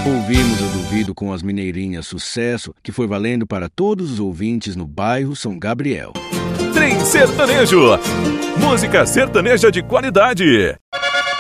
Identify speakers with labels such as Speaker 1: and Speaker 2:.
Speaker 1: Ouvimos o Duvido com as Mineirinhas, sucesso que foi valendo para todos os ouvintes no bairro São Gabriel.
Speaker 2: Trem Sertanejo, música sertaneja de qualidade.